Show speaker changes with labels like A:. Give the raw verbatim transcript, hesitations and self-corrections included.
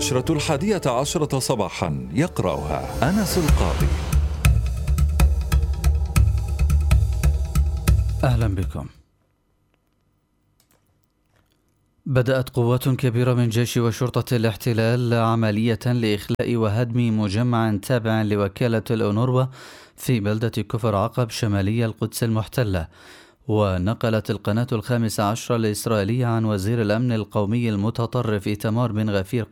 A: النشرة الحادية عشرة صباحا، يقرأها أنس القاضي.
B: أهلا بكم. بدأت قوات كبيرة من جيش وشرطة الاحتلال عملية لإخلاء وهدم مجمع تابع لوكالة الأونروا في بلدة كفر عقب شمالي القدس المحتلة. ونقلت القناة الخامسة عشر الإسرائيلية عن وزير الأمن القومي المتطرف إيتمار بن غفير